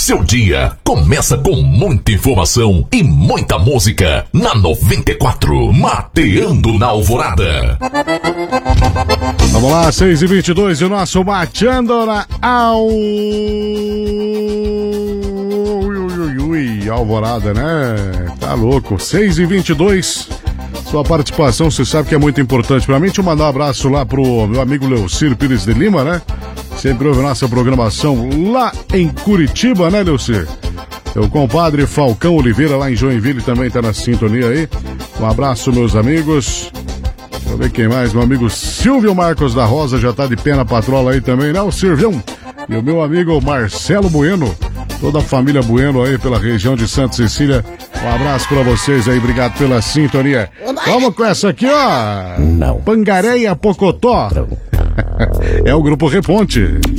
Seu dia começa com muita informação e muita música na 94, Mateando na Alvorada. Vamos lá, 6h22 e o nosso Mateando na Alvorada, né? Tá louco, 6h22. Sua participação, você sabe que é muito importante pra mim. Deixa eu mandar um abraço lá pro meu amigo Leocir Pires de Lima, né? Sempre ouve nossa programação lá em Curitiba, né, Leocir? Meu compadre Falcão Oliveira lá em Joinville também tá na sintonia aí. Um abraço, meus amigos. Deixa eu ver quem mais. Meu amigo Silvio Marcos da Rosa já tá de pé na patrola aí também, né? O Silvião. E o meu amigo Marcelo Bueno. Toda a família Bueno aí pela região de Santa Cecília. Um abraço pra vocês aí, obrigado pela sintonia. Vamos com essa aqui, ó. Não. Pangareia Pocotó. É o Grupo Reponte.